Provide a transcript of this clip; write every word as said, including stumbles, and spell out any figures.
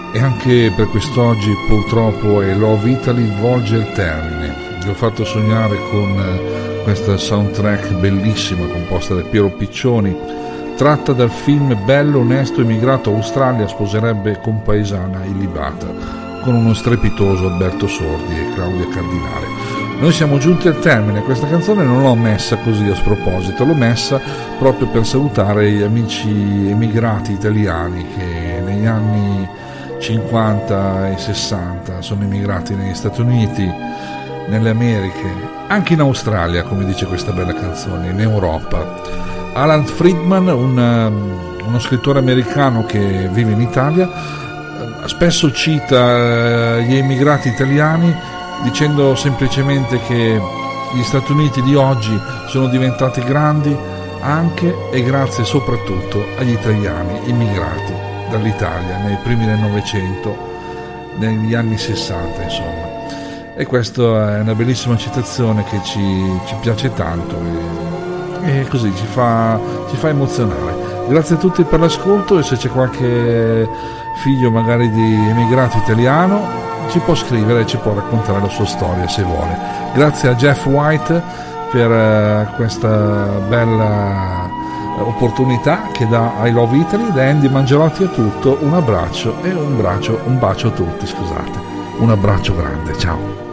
E anche per quest'oggi purtroppo I Love Italy volge il termine. Vi ho fatto sognare con questa soundtrack bellissima composta da Piero Piccioni, tratta dal film Bello, onesto, emigrato a Australia, sposerebbe compaesana illibata, con uno strepitoso Alberto Sordi e Claudia Cardinale. Noi siamo giunti al termine. Questa canzone non l'ho messa così a sproposito, l'ho messa proprio per salutare gli amici emigrati italiani che negli anni cinquanta e sessanta sono emigrati negli Stati Uniti, nelle Americhe, anche in Australia, come dice questa bella canzone, in Europa. Alan Friedman, un, uno scrittore americano che vive in Italia, spesso cita gli emigrati italiani dicendo semplicemente che gli Stati Uniti di oggi sono diventati grandi anche e grazie soprattutto agli italiani immigrati dall'Italia nei primi del Novecento, negli anni sessanta, insomma. E questa è una bellissima citazione che ci, ci piace tanto e, e così ci fa, ci fa emozionare. Grazie a tutti per l'ascolto, e se c'è qualche figlio magari di emigrato italiano ci può scrivere e ci può raccontare la sua storia se vuole. Grazie a Jeff White per uh, questa bella opportunità che dà I Love Italy. Da Andy Mangelotti è tutto, un abbraccio e un, braccio, un bacio a tutti, scusate, un abbraccio grande, ciao.